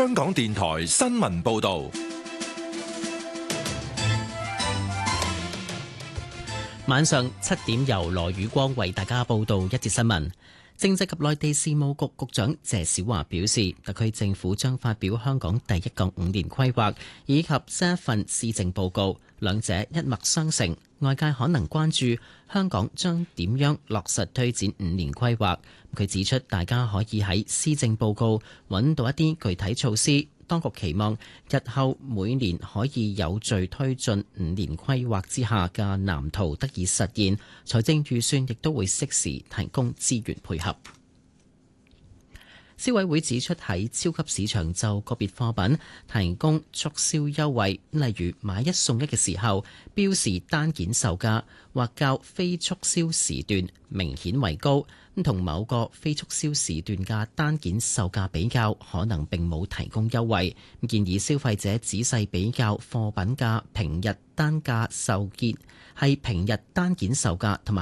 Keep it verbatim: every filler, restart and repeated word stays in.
香港電台新聞報道。 晚上七點由羅宇光為大家報道一節新聞。政制及內地事務局局長謝小華表示，特區政府將發表香港第一個五年規劃以及新一份施政報告，兩者一脈相承。外界可能關注香港將點樣落實推展五年規劃。佢指出，大家可以喺施政報告揾到一啲具體措施。當局期望日後每年可以有序推進五年規劃之下嘅藍圖得以實現，財政預算亦都會適時提供資源配合。消委會指出，喺超級市場就個別貨品提供促銷優惠，例如買一送一嘅時候，標示單件售價或較非促銷時段明顯為高，同某個非促銷時段嘅單件售價比較，可能並冇提供優惠。建議消費者仔細比較貨品嘅平日單價售價係平日單件售價同埋